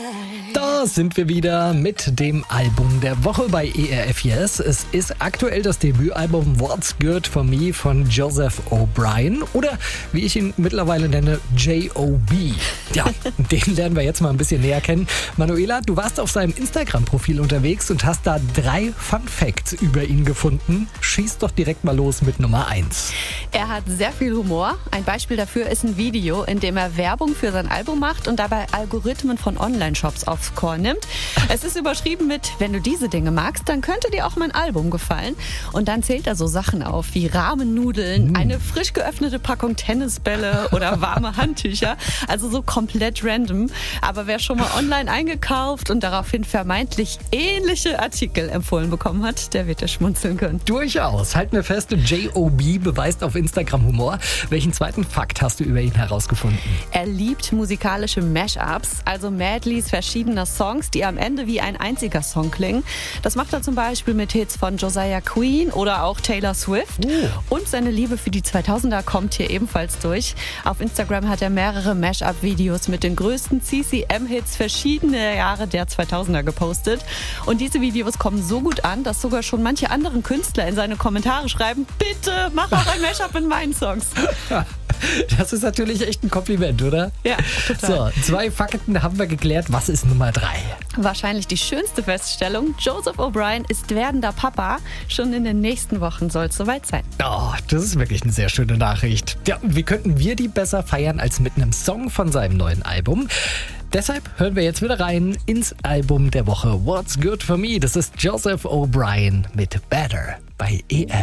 Da sind wir wieder mit dem Album der Woche bei ERF Yes. Es ist aktuell das Debütalbum What's Good For Me von Joseph O'Brien oder wie ich ihn mittlerweile nenne, J.O.B. Ja, den lernen wir jetzt mal ein bisschen näher kennen. Manuela, du warst auf seinem Instagram-Profil unterwegs und hast da 3 Fun Facts über ihn gefunden. Schieß doch direkt mal los mit Nummer 1. Er hat sehr viel Humor. Ein Beispiel dafür ist ein Video, in dem er Werbung für sein Album macht und dabei Algorithmen von Online-Shops aufs Korn nimmt. Es ist überschrieben mit: Wenn du diese Dinge magst, dann könnte dir auch mein Album gefallen. Und dann zählt er so Sachen auf wie Ramennudeln, eine frisch geöffnete Packung Tennisbälle oder warme Handtücher. Also so komplett random. Aber wer schon mal online eingekauft und daraufhin vermeintlich ähnliche Artikel empfohlen bekommen hat, der wird ja schmunzeln können. Durchaus. Halten wir fest, J.O.B. beweist auf Instagram Humor. Welchen zweiten Fakt hast du über ihn herausgefunden? Er liebt musikalische Mashups, also Medleys verschiedener Songs, die am Ende wie ein einziger Song klingen. Das macht er zum Beispiel mit Hits von Josiah Queen oder auch Taylor Swift. Und seine Liebe für die 2000er kommt hier ebenfalls durch. Auf Instagram hat er mehrere Mashup-Videos mit den größten CCM-Hits verschiedener Jahre der 2000er gepostet. Und diese Videos kommen so gut an, dass sogar schon manche anderen Künstler in seine Kommentare schreiben: Bitte, mach auch ein Mashup in meinen Songs. Das ist natürlich echt ein Kompliment, oder? Ja, total. So, 2 Fakten haben wir geklärt. Was ist Nummer 3? Wahrscheinlich die schönste Feststellung: Joseph O'Brien ist werdender Papa. Schon in den nächsten Wochen soll es soweit sein. Oh, das ist wirklich eine sehr schöne Nachricht. Ja, wie könnten wir die besser feiern als mit einem Song von seinem neuen Album? Deshalb hören wir jetzt wieder rein ins Album der Woche What's Good For Me. Das ist Joseph O'Brien mit Better bei ERF.